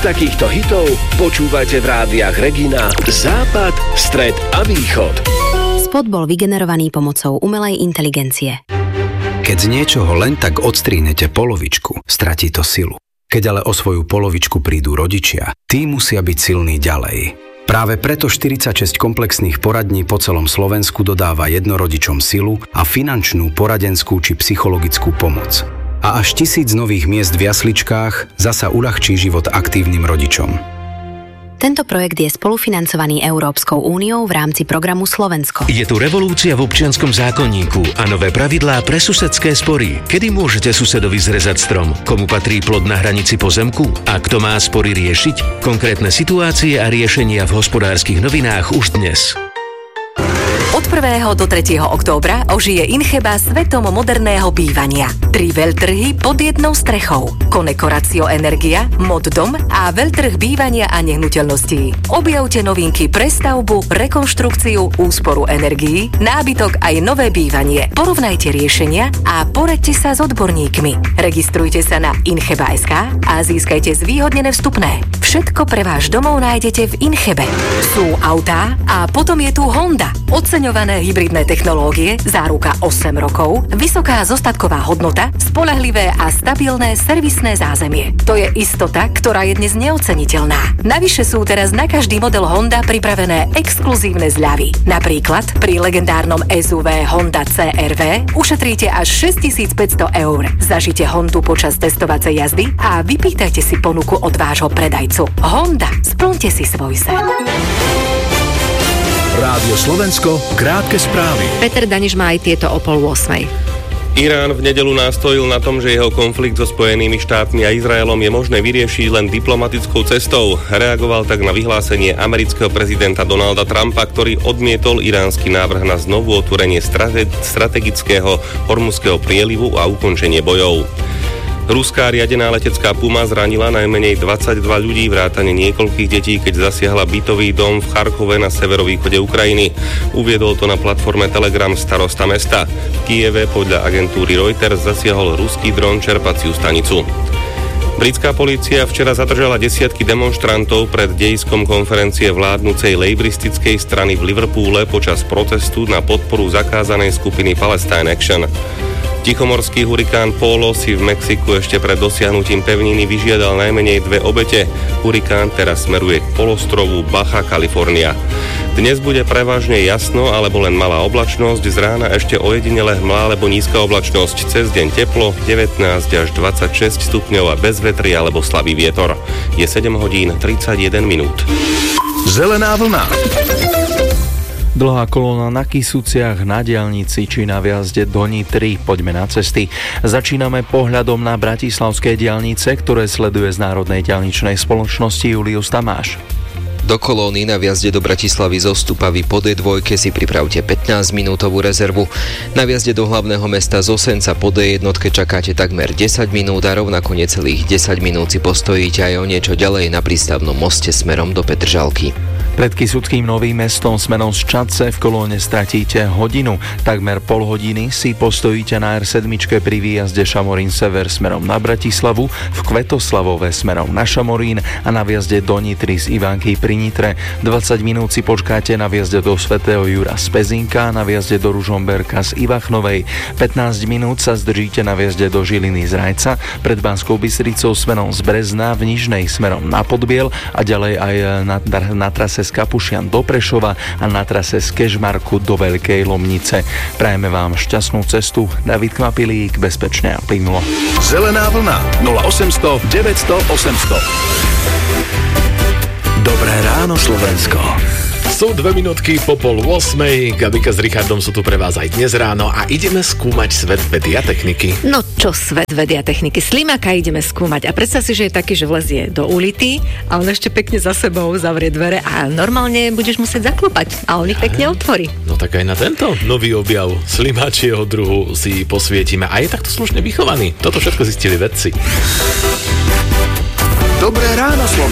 takýchto hitov počúvajte v rádiách Regina, Západ, Stred a Východ. Spot bol vygenerovaný pomocou umelej inteligencie. Keď z niečoho len tak odstrínete polovičku, stratí to silu. Keď ale o svoju polovičku prídu rodičia, tí musia byť silní ďalej. Práve preto 46 komplexných poradní po celom Slovensku dodáva jednorodičom silu a finančnú, poradenskú či psychologickú pomoc. A až 1000 nových miest v jasličkách zasa uľahčí život aktívnym rodičom. Tento projekt je spolufinancovaný Európskou úniou v rámci programu Slovensko. Je tu revolúcia v občianskom zákonníku a nové pravidlá pre susedské spory. Kedy môžete susedovi zrezať strom? Komu patrí plod na hranici pozemku? A kto má spory riešiť? Konkrétne situácie a riešenia v Hospodárskych novinách už dnes. Od 1. do 3. októbra ožije Incheba svetom moderného bývania. 3 veľtrhy pod jednou strechou. Konekoratio Energia, Mod Dom a veľtrh bývania a nehnuteľností. Objavte novinky pre stavbu, rekonštrukciu, úsporu energií, nábytok aj nové bývanie. Porovnajte riešenia a poraďte sa s odborníkmi. Registrujte sa na Incheba.sk a získajte zvýhodnené vstupné. Všetko pre váš domov nájdete v Inchebe. Sú autá a potom je tu Honda. Oceňované hybridné technológie, záruka 8 rokov, vysoká zostatková hodnota, spoľahlivé a stabilné servisné zázemie. To je istota, ktorá je dnes neoceniteľná. Navyše sú teraz na každý model Honda pripravené exkluzívne zľavy. Napríklad pri legendárnom SUV Honda CR-V ušetríte až 6500 eur. Zažite Hondu počas testovacej jazdy a vypýtajte si ponuku od vášho predajcu. Honda, splňte si svoj sen. Rádio Slovensko, krátke správy. Peter Daniš má aj tieto o 7:30. Irán v nedeľu nastojil na tom, že jeho konflikt so Spojenými štátmi a Izraelom je možné vyriešiť len diplomatickou cestou. Reagoval tak na vyhlásenie amerického prezidenta Donalda Trumpa, ktorý odmietol iránsky návrh na znovu otvorenie strategického Hormuzského prielivu a ukončenie bojov. Ruská riadená letecká Puma zranila najmenej 22 ľudí, vrátane niekoľkých detí, keď zasiahla bytový dom v Charkove na severovýchode Ukrajiny. Uviedol to na platforme Telegram starosta mesta. V Kyjeve podľa agentúry Reuters zasiahol ruský dron čerpaciu stanicu. Britská polícia včera zadržala desiatky demonštrantov pred dejiskom konferencie vládnucej lejbristickej strany v Liverpoole počas protestu na podporu zakázanej skupiny Palestine Action. Tichomorský hurikán Polo si v Mexiku ešte pred dosiahnutím pevniny vyžiadal najmenej 2 obete. Hurikán teraz smeruje k polostrovu Baja California. Dnes bude prevažne jasno alebo len malá oblačnosť, z rána ešte ojedinele hmlá alebo nízka oblačnosť, cez deň teplo 19 až 26 stupňov a bez vetry alebo slabý vietor. Je 7:31. Zelená vlna. Dlhá kolóna na Kysuciach, na diaľnici či na viazde do Nitry. Poďme na cesty. Začíname pohľadom na bratislavské diaľnice, ktoré sleduje z Národnej diaľničnej spoločnosti Julius Tamáš. Do kolóny na viazde do Bratislavy zo Stupavy po D2 si pripravte 15-minútovú rezervu. Na viazde do hlavného mesta z Osenca po D1 čakáte takmer 10 minút a rovnako necelých 10 minút si postojíte aj o niečo ďalej na prístavnom moste smerom do Petržalky. Pred Kysuckým Novým Mestom smerom z Čadce v kolóne stratíte hodinu. Takmer pol hodiny si postojíte na R7 pri výjazde Šamorín Sever smerom na Bratislavu, v Kvetoslavove smerom na Šamorín a na viazde do Nitry z Ivánky pri Nitre. 20 minút si počkáte na viazde do Svätého Jura z Pezinka, na viazde do Ružomberka z Ivachnovej. 15 minút sa zdržíte na viazde do Žiliny z Rajca, pred Banskou Bystricou smerom z Brezna, v Nižnej smerom na Podbiel a ďalej aj na trase z Kapušian do Prešova a na trase z Kežmarku do Veľkej Lomnice. Prajeme vám šťastnú cestu. David Kvapilík, bezpečne a plynulo. Zelená vlna 0800 900 800. Dobré ráno Slovensko. Sú 2 minútky po 7:30. Gabika s Richardom sú tu pre vás aj dnes ráno a ideme skúmať svet vedy a techniky. No čo svet vedy a techniky? Slimáka ideme skúmať a predstav si, že je taký, že vlezie do ulity a on ešte pekne za sebou zavrie dvere a normálne budeš musieť zaklopať a on ich pekne otvorí. No tak aj na tento nový objav slimáčieho druhu si posvietime a je takto slušne vychovaný. Toto všetko zistili vedci. Dobré ráno Slovensko.